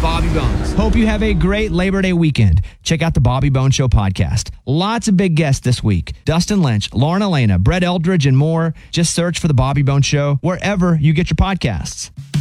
Bobby Bones. Hope you have a great Labor Day weekend. Check out the Bobby Bones Show podcast. Lots of big guests this week. Dustin Lynch, Lauren Elena, Brett Eldridge, and more. Just search for the Bobby Bones Show wherever you get your podcasts.